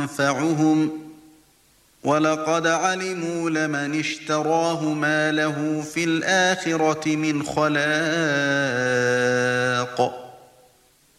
ينفعهم ولقد علموا لمن اشتراه ما له في الآخرة من خلاق